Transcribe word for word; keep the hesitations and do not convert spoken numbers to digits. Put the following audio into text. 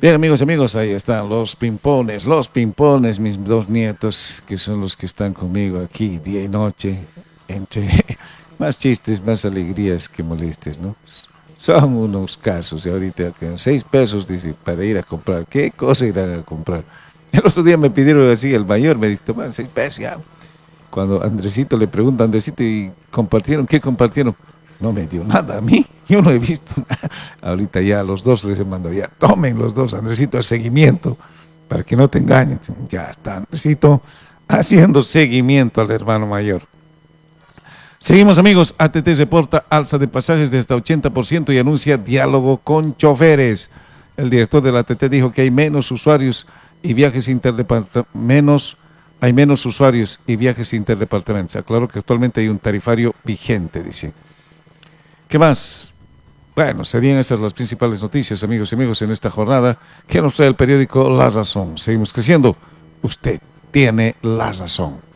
Bien, amigos, amigos, ahí están los pimpones, los pimpones, mis dos nietos, que son los que están conmigo aquí día y noche, entre más chistes, más alegrías que molestes, ¿no? Son unos casos, y ahorita que seis pesos, dice, para ir a comprar. ¿Qué cosa irán a comprar? El otro día me pidieron así, el mayor me dice, toma, seis pesos ya. Cuando Andresito le pregunta, Andresito, ¿y compartieron? ¿Qué compartieron? No me dio nada a mí, yo no he visto nada. Ahorita ya a los dos les he mandado, ya tomen los dos, Andresito, el seguimiento, para que no te engañen. Ya está Andresito haciendo seguimiento al hermano mayor. Seguimos, amigos. A T T reporta alza de pasajes de hasta ochenta por ciento y anuncia diálogo con choferes. El director de la A T T dijo que hay menos usuarios y viajes interdepartamentales, menos, hay menos usuarios y viajes interdepartamentales. Aclaró que actualmente hay un tarifario vigente, dice. ¿Qué más? Bueno, serían esas las principales noticias, amigos y amigos, en esta jornada que nos trae el periódico La Razón. Seguimos creciendo. Usted tiene la razón.